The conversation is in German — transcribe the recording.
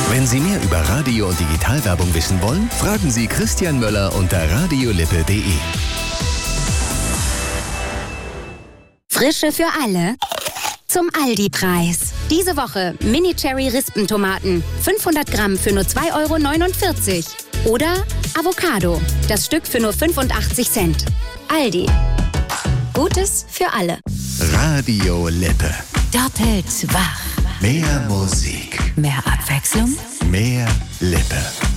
Wenn Sie mehr über Radio- und Digitalwerbung wissen wollen, fragen Sie Christian Möller unter radiolippe.de. Frische für alle zum Aldi-Preis. Diese Woche Mini-Cherry-Rispentomaten, 500 Gramm für nur 2,49 € Oder Avocado, das Stück für nur 85 Cent. Aldi. Gutes für alle. Radio Lippe. Doppelt wach. Mehr Musik. Mehr Abwechslung. Mehr Lippe.